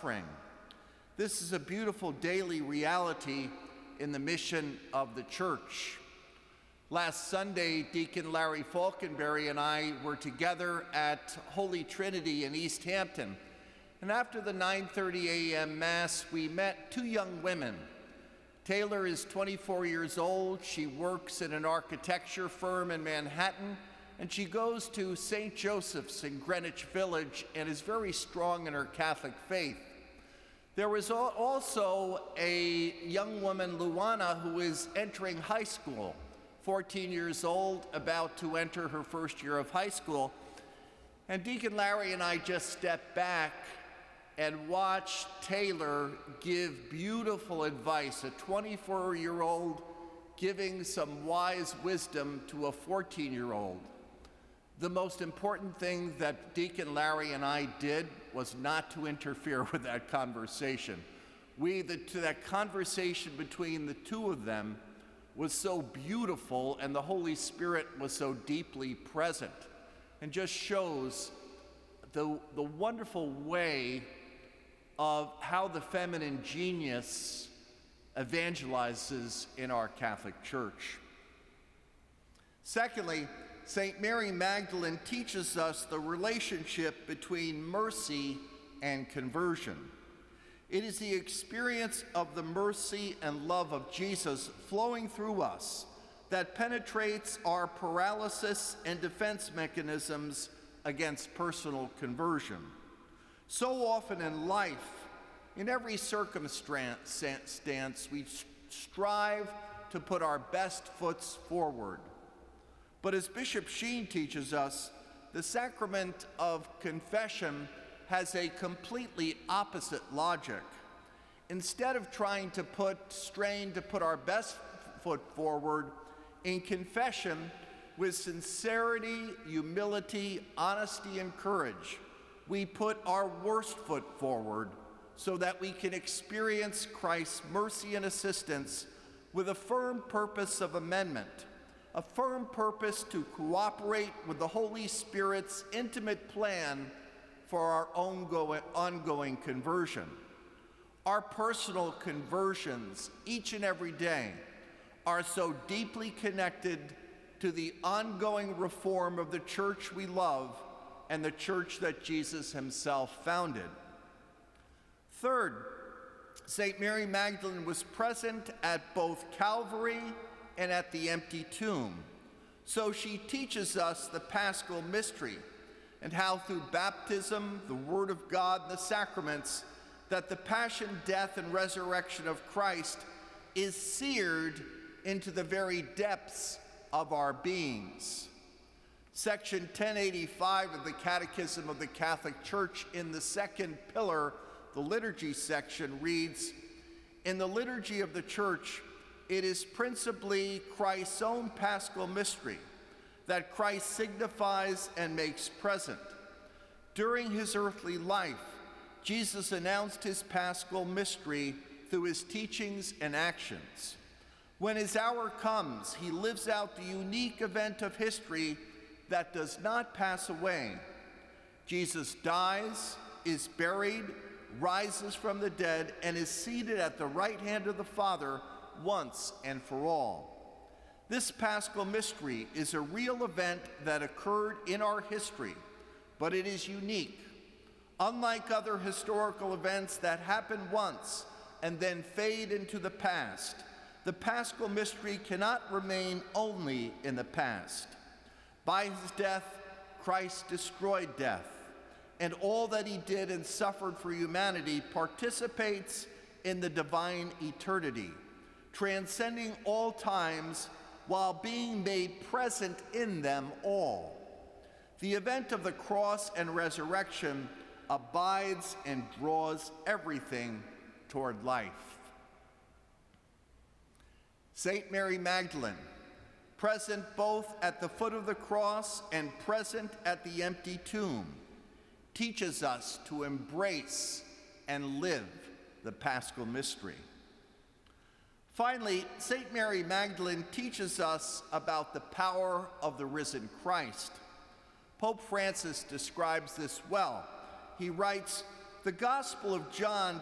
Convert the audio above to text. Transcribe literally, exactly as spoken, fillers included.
suffering. This is a beautiful daily reality in the mission of the church. Last Sunday, Deacon Larry Falkenberry and I were together at Holy Trinity in East Hampton. And after the nine thirty a m Mass, we met two young women. Taylor is twenty-four years old. She works in an architecture firm in Manhattan, and she goes to Saint Joseph's in Greenwich Village and is very strong in her Catholic faith. There was also a young woman, Luana, who is entering high school, fourteen years old, about to enter her first year of high school. And Deacon Larry and I just stepped back and watched Taylor give beautiful advice, a twenty-four-year-old giving some wise wisdom to a fourteen-year-old. The most important thing that Deacon Larry and I did was not to interfere with that conversation. We, the, to that conversation between the two of them was so beautiful, and the Holy Spirit was so deeply present, and just shows the, the wonderful way of how the feminine genius evangelizes in our Catholic Church. Secondly, Saint Mary Magdalene teaches us the relationship between mercy and conversion. It is the experience of the mercy and love of Jesus flowing through us that penetrates our paralysis and defense mechanisms against personal conversion. So often in life, in every circumstance, we strive to put our best foot forward. But as Bishop Sheen teaches us, the sacrament of confession has a completely opposite logic. Instead of trying to put, strain to put our best foot forward, in confession, with sincerity, humility, honesty, and courage, we put our worst foot forward so that we can experience Christ's mercy and assistance with a firm purpose of amendment, a firm purpose to cooperate with the Holy Spirit's intimate plan for our own ongoing conversion. Our personal conversions, each and every day, are so deeply connected to the ongoing reform of the church we love and the church that Jesus himself founded. Third, Saint Mary Magdalene was present at both Calvary and at the empty tomb. So she teaches us the Paschal mystery and how through baptism, the Word of God, and the sacraments, that the passion, death, and resurrection of Christ is seared into the very depths of our beings. Section ten eighty-five of the Catechism of the Catholic Church in the second pillar, the liturgy section, reads, "In the liturgy of the Church, it is principally Christ's own paschal mystery that Christ signifies and makes present. During his earthly life, Jesus announced his paschal mystery through his teachings and actions. When his hour comes, he lives out the unique event of history that does not pass away. Jesus dies, is buried, rises from the dead, and is seated at the right hand of the Father once and for all. This Paschal mystery is a real event that occurred in our history, but it is unique. Unlike other historical events that happen once and then fade into the past, the Paschal mystery cannot remain only in the past. By his death, Christ destroyed death, and all that he did and suffered for humanity participates in the divine eternity, transcending all times while being made present in them all. The event of the cross and resurrection abides and draws everything toward life." Saint Mary Magdalene, present both at the foot of the cross and present at the empty tomb, teaches us to embrace and live the Paschal mystery. Finally, Saint Mary Magdalene teaches us about the power of the risen Christ. Pope Francis describes this well. He writes, the Gospel of John